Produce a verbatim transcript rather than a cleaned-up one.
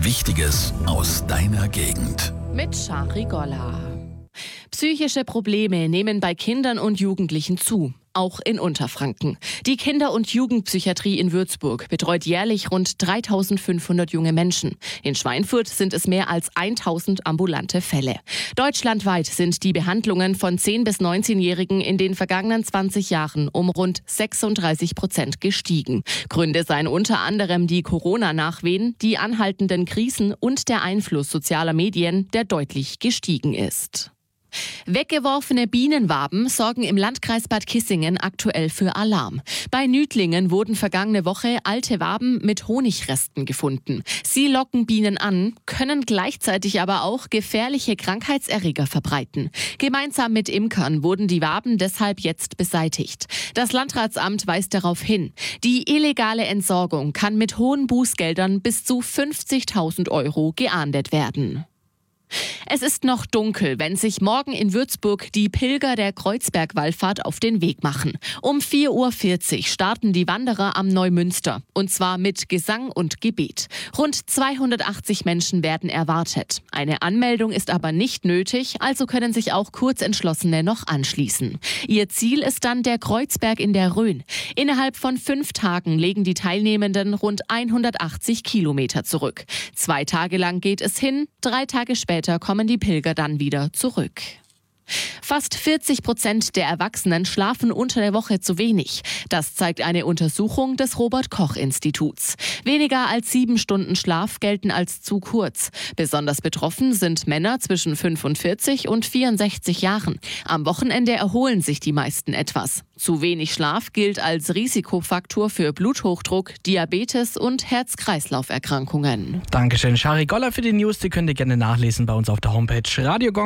Wichtiges aus deiner Gegend. Mit Shari Golla. Psychische Probleme nehmen bei Kindern und Jugendlichen zu. Auch in Unterfranken. Die Kinder- und Jugendpsychiatrie in Würzburg betreut jährlich rund dreitausendfünfhundert junge Menschen. In Schweinfurt sind es mehr als tausend ambulante Fälle. Deutschlandweit sind die Behandlungen von zehn- bis neunzehnjährigen in den vergangenen zwanzig Jahren um rund sechsunddreißig Prozent gestiegen. Gründe seien unter anderem die Corona-Nachwehen, die anhaltenden Krisen und der Einfluss sozialer Medien, der deutlich gestiegen ist. Weggeworfene Bienenwaben sorgen im Landkreis Bad Kissingen aktuell für Alarm. Bei Nüdlingen wurden vergangene Woche alte Waben mit Honigresten gefunden. Sie locken Bienen an, können gleichzeitig aber auch gefährliche Krankheitserreger verbreiten. Gemeinsam mit Imkern wurden die Waben deshalb jetzt beseitigt. Das Landratsamt weist darauf hin. Die illegale Entsorgung kann mit hohen Bußgeldern bis zu fünfzigtausend Euro geahndet werden. Es ist noch dunkel, wenn sich morgen in Würzburg die Pilger der Kreuzberg-Wallfahrt auf den Weg machen. Um vier Uhr vierzig starten die Wanderer am Neumünster. Und zwar mit Gesang und Gebet. Rund zweihundertachtzig Menschen werden erwartet. Eine Anmeldung ist aber nicht nötig, also können sich auch Kurzentschlossene noch anschließen. Ihr Ziel ist dann der Kreuzberg in der Rhön. Innerhalb von fünf Tagen legen die Teilnehmenden rund hundertachtzig Kilometer zurück. Zwei Tage lang geht es hin, drei Tage später kommen die Pilger dann wieder zurück. Fast vierzig Prozent der Erwachsenen schlafen unter der Woche zu wenig. Das zeigt eine Untersuchung des Robert-Koch-Instituts. Weniger als sieben Stunden Schlaf gelten als zu kurz. Besonders betroffen sind Männer zwischen fünfundvierzig und vierundsechzig Jahren. Am Wochenende erholen sich die meisten etwas. Zu wenig Schlaf gilt als Risikofaktor für Bluthochdruck, Diabetes und Herz-Kreislauf-Erkrankungen. Dankeschön, Shari Golla für die News. Die könnt ihr gerne nachlesen bei uns auf der Homepage Radio